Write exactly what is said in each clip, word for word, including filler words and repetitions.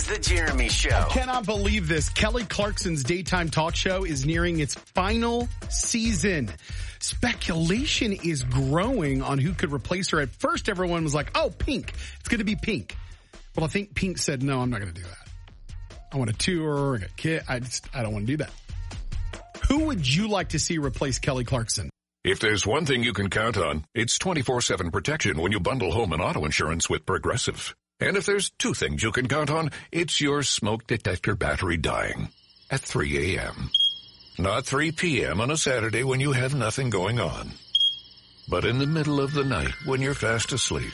The Jeremy Show. I cannot believe this. Kelly Clarkson's daytime talk show is nearing its final season. Speculation is growing on who could replace her. At first, everyone was like, oh, Pink. It's going to be Pink. Well, I think Pink said, no, I'm not going to do that. I want a tour, a kid. I just, I don't want to do that. Who would you like to see replace Kelly Clarkson? If there's one thing you can count on, it's twenty-four seven protection when you bundle home and auto insurance with Progressive. And if there's two things you can count on, it's your smoke detector battery dying at three a.m. Not three p.m. on a Saturday when you have nothing going on, but in the middle of the night when you're fast asleep.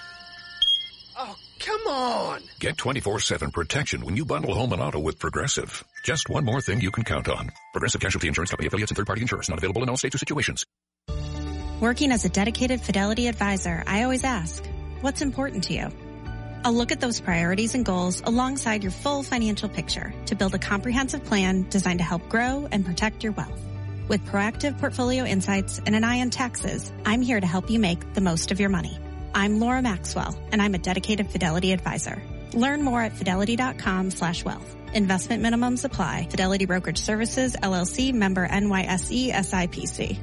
Oh, come on. Get twenty-four seven protection when you bundle home and auto with Progressive. Just one more thing you can count on. Progressive Casualty Insurance Company, affiliates, and third-party insurers. Not available in all states or situations. Working as a dedicated Fidelity advisor, I always ask, what's important to you? I'll look at those priorities and goals alongside your full financial picture to build a comprehensive plan designed to help grow and protect your wealth. With proactive portfolio insights and an eye on taxes, I'm here to help you make the most of your money. I'm Laura Maxwell, and I'm a dedicated Fidelity advisor. Learn more at fidelity.com slash wealth. Investment minimums apply. Fidelity Brokerage Services, L L C, member N Y S E, S I P C.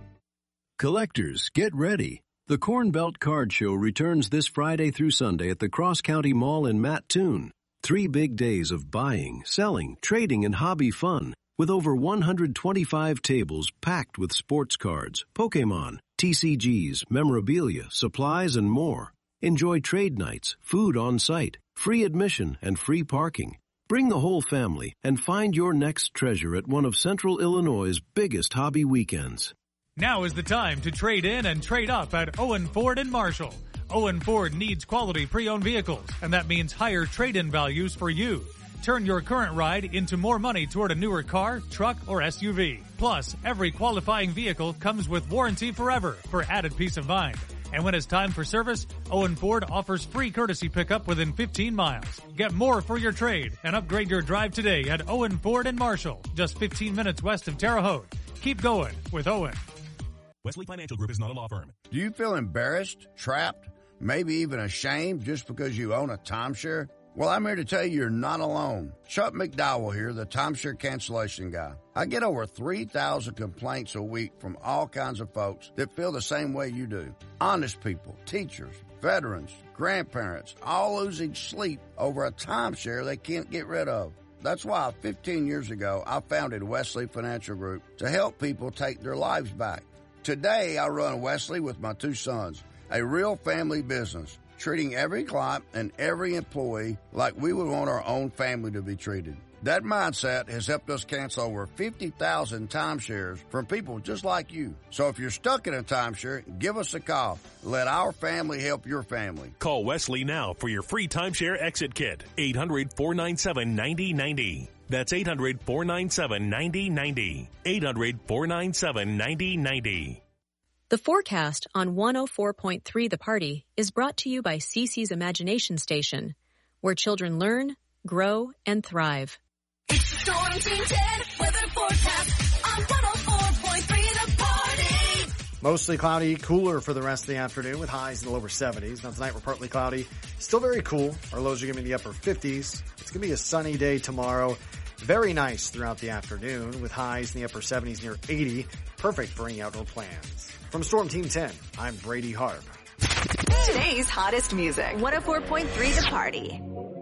Collectors, get ready. The Corn Belt Card Show returns this Friday through Sunday at the Cross County Mall in Mattoon. Three big days of buying, selling, trading, and hobby fun with over one hundred twenty-five tables packed with sports cards, Pokemon, T C Gs, memorabilia, supplies, and more. Enjoy trade nights, food on site, free admission, and free parking. Bring the whole family and find your next treasure at one of Central Illinois' biggest hobby weekends. Now is the time to trade in and trade up at Owen Ford and Marshall. Owen Ford needs quality pre-owned vehicles, and that means higher trade-in values for you. Turn your current ride into more money toward a newer car, truck, or S U V. Plus, every qualifying vehicle comes with warranty forever for added peace of mind. And when it's time for service, Owen Ford offers free courtesy pickup within fifteen miles. Get more for your trade and upgrade your drive today at Owen Ford and Marshall, just fifteen minutes west of Terre Haute. Keep going with Owen. Wesley Financial Group is not a law firm. Do you feel embarrassed, trapped, maybe even ashamed just because you own a timeshare? Well, I'm here to tell you you're not alone. Chuck McDowell here, the timeshare cancellation guy. I get over three thousand complaints a week from all kinds of folks that feel the same way you do. Honest people, teachers, veterans, grandparents, all losing sleep over a timeshare they can't get rid of. That's why fifteen years ago, I founded Wesley Financial Group to help people take their lives back. Today, I run Wesley with my two sons, a real family business, treating every client and every employee like we would want our own family to be treated. That mindset has helped us cancel over fifty thousand timeshares from people just like you. So if you're stuck in a timeshare, give us a call. Let our family help your family. Call Wesley now for your free timeshare exit kit. eight hundred, four nine seven, nine zero nine zero. That's eight hundred, four nine seven, nine zero nine zero. eight hundred, four nine seven, nine zero nine zero. The forecast on one oh four point three The Party is brought to you by C C's Imagination Station, where children learn, grow, and thrive. It's the Storm Team ten weather forecast on one oh four point three The Party. Mostly cloudy, cooler for the rest of the afternoon with highs in the lower seventies. Now tonight we're partly cloudy, still very cool. Our lows are going to be in the upper fifties. It's going to be a sunny day tomorrow. Very nice throughout the afternoon with highs in the upper seventies near eighty. Perfect for any outdoor plans. From Storm Team ten, I'm Brady Harp. Today's hottest music. one oh four point three The Party.